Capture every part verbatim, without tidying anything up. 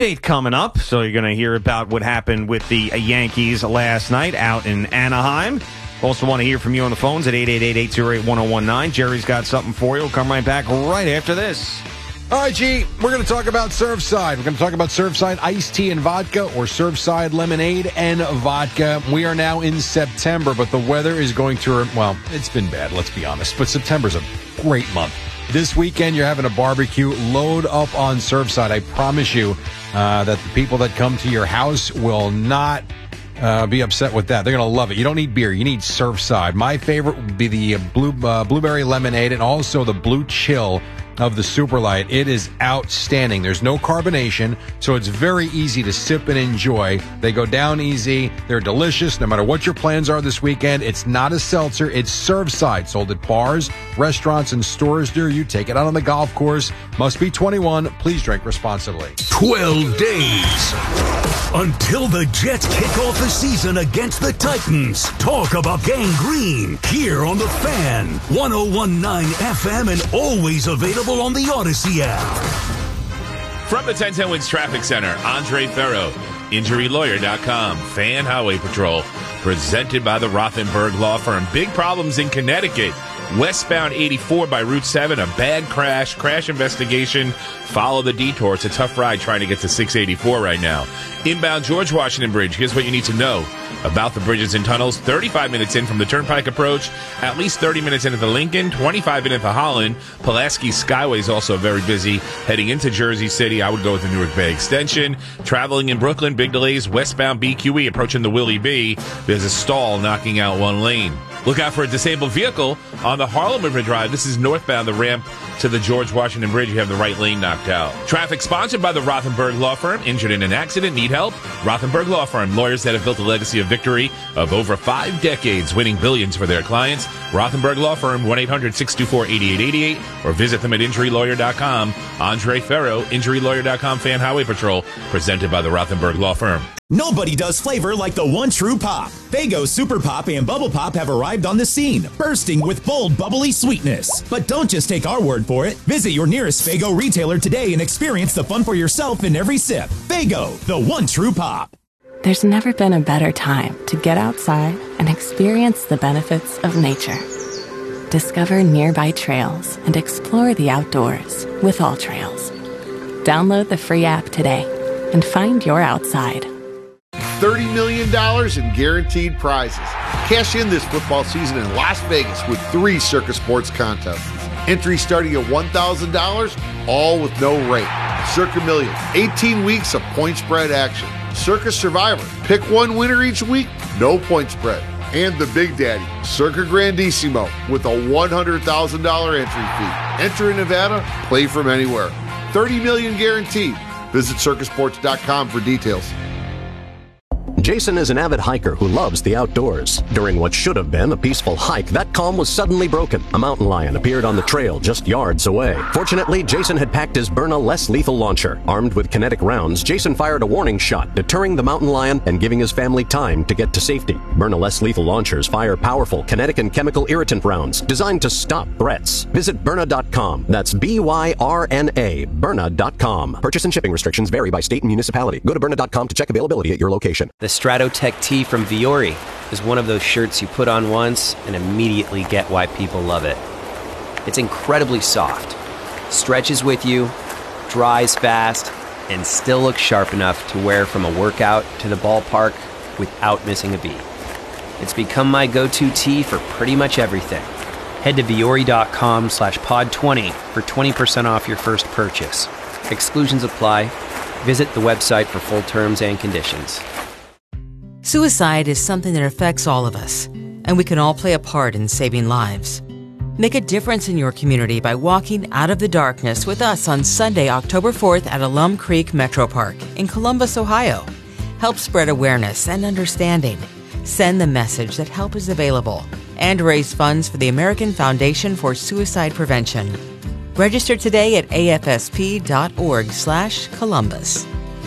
Eight coming up, so you're going to hear about what happened with the Yankees last night out in Anaheim. Also want to hear from you on the phones at eight eight eight, eight oh eight, one oh one nine. Jerry's got something for you. We'll come right back right after this. All right, G, we're going to talk about Surfside. We're going to talk about Surfside iced tea and vodka or Surfside lemonade and vodka. We are now in September, but the weather is going to, well, it's been bad, let's be honest, but September's a great month. This weekend, you're having a barbecue. Load up on Surfside. I promise you uh, that the people that come to your house will not uh, be upset with that. They're going to love it. You don't need beer. You need Surfside. My favorite would be the blue uh, blueberry lemonade and also the blue chill of the Superlight. It is outstanding. There's no carbonation, so it's very easy to sip and enjoy. They go down easy. They're delicious no matter what your plans are this weekend. It's not a seltzer. It's Surfside, sold at bars, restaurants, and stores near you. Take it out on the golf course. Must be twenty-one. Please drink responsibly. twelve days until the Jets kick off the season against the Titans. Talk about Gang Green here on The Fan. one oh one point nine F M and always available on the Odyssey app. From the ten ten Wins Traffic Center, Andre Ferro, injury lawyer dot com, Fan Highway Patrol, presented by the Rothenberg Law Firm. Big problems in Connecticut. Westbound eighty-four by Route seven, a bad crash, crash investigation. Follow the detour. It's a tough ride trying to get to six eighty-four right now. Inbound George Washington Bridge. Here's what you need to know about the bridges and tunnels. thirty-five minutes in from the Turnpike approach, at least thirty minutes into the Lincoln, twenty-five minutes into Holland. Pulaski Skyway is also very busy. Heading into Jersey City, I would go with the Newark Bay Extension. Traveling in Brooklyn, big delays. Westbound B Q E approaching the Willie B. There's a stall knocking out one lane. Look out for a disabled vehicle on the Harlem River Drive. This is northbound, the ramp to the George Washington Bridge. You have the right lane knocked out. Traffic sponsored by the Rothenberg Law Firm. Injured in an accident? Need help? Rothenberg Law Firm. Lawyers that have built a legacy of victory of over five decades, winning billions for their clients. Rothenberg Law Firm, one eight hundred, six two four, eight eight eight eight, or visit them at injury lawyer dot com. Andre Ferro, injury lawyer dot com, Fan Highway Patrol, presented by the Rothenberg Law Firm. Nobody does flavor like the one true pop. Faygo Super Pop and Bubble Pop have arrived on the scene, bursting with bold, bubbly sweetness. But don't just take our word for it. Visit your nearest Faygo retailer today and experience the fun for yourself in every sip. Faygo, the one true pop. There's never been a better time to get outside and experience the benefits of nature. Discover nearby trails and explore the outdoors with All Trails. Download the free app today and find your outside. thirty million dollars in guaranteed prizes. Cash in this football season in Las Vegas with three Circa Sports contests. Entry starting at one thousand dollars, all with no rate. Circa Million, eighteen weeks of point spread action. Circa Survivor, pick one winner each week, no point spread. And the Big Daddy, Circa Grandissimo, with a one hundred thousand dollars entry fee. Enter in Nevada, play from anywhere. thirty million dollars guaranteed. Visit circa sports dot com for details. Jason is an avid hiker who loves the outdoors. During what should have been a peaceful hike, that calm was suddenly broken. A mountain lion appeared on the trail just yards away. Fortunately, Jason had packed his Byrna less lethal launcher. Armed with kinetic rounds, Jason fired a warning shot, deterring the mountain lion and giving his family time to get to safety. Byrna less lethal launchers fire powerful kinetic and chemical irritant rounds designed to stop threats. Visit Byrna dot com. That's B Y R N A, Byrna dot com. Purchase and shipping restrictions vary by state and municipality. Go to Byrna dot com to check availability at your location. The Stratotech tee from Viore is one of those shirts you put on once and immediately get why people love it. It's incredibly soft, stretches with you, dries fast, and still looks sharp enough to wear from a workout to the ballpark without missing a beat. It's become my go-to tee for pretty much everything. Head to Viore dot com slash pod twenty for twenty percent off your first purchase. Exclusions apply. Visit the website for full terms and conditions. Suicide is something that affects all of us, and we can all play a part in saving lives. Make a difference in your community by walking out of the darkness with us on Sunday, October fourth at Alum Creek Metro Park in Columbus, Ohio. Help spread awareness and understanding. Send the message that help is available and raise funds for the American Foundation for Suicide Prevention. Register today at A F S P dot org slash Columbus.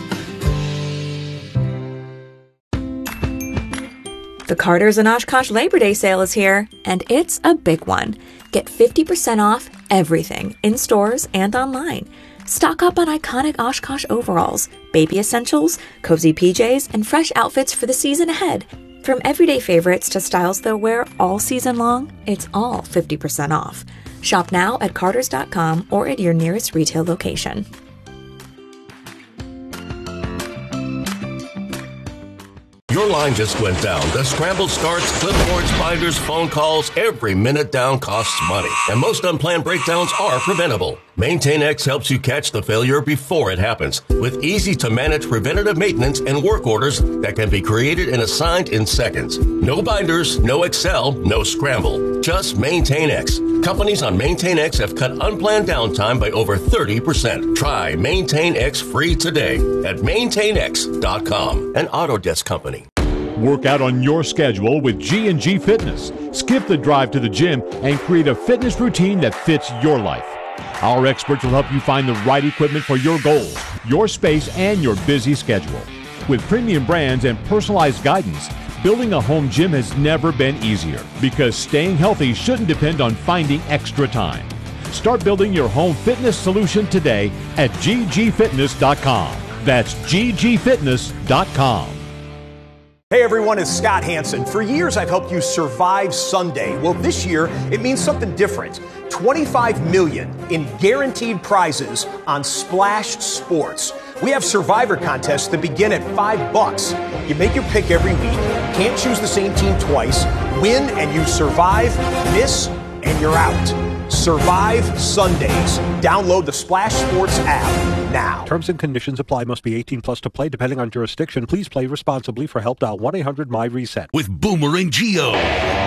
The Carter's and Oshkosh Labor Day sale is here, and it's a big one. Get fifty percent off everything in stores and online. Stock up on iconic Oshkosh overalls, baby essentials, cozy P Js, and fresh outfits for the season ahead. From everyday favorites to styles they'll wear all season long, it's all fifty percent off. Shop now at carters dot com or at your nearest retail location. Your line just went down. The scramble starts, clipboards, binders, phone calls. Every minute down costs money. And most unplanned breakdowns are preventable. MaintainX helps you catch the failure before it happens with easy-to-manage preventative maintenance and work orders that can be created and assigned in seconds. No binders, no Excel, no scramble. Just MaintainX. Companies on MaintainX have cut unplanned downtime by over thirty percent. Try MaintainX free today at maintain x dot com, an Autodesk company. Work out on your schedule with G and G Fitness. Skip the drive to the gym and create a fitness routine that fits your life. Our experts will help you find the right equipment for your goals, your space, and your busy schedule. With premium brands and personalized guidance, building a home gym has never been easier because staying healthy shouldn't depend on finding extra time. Start building your home fitness solution today at g g fitness dot com. That's g g fitness dot com. Hey everyone, it's Scott Hansen. For years I've helped you survive Sunday. Well, this year it means something different. twenty-five million dollars in guaranteed prizes on Splash Sports. We have survivor contests that begin at five bucks. You make your pick every week, can't choose the same team twice, win and you survive, miss and you're out. Survive Sundays. Download the Splash Sports app now. Terms and conditions apply. Must be eighteen plus to play depending on jurisdiction. Please play responsibly. For help, dial one eight hundred M Y RESET. With Boomer and Geo.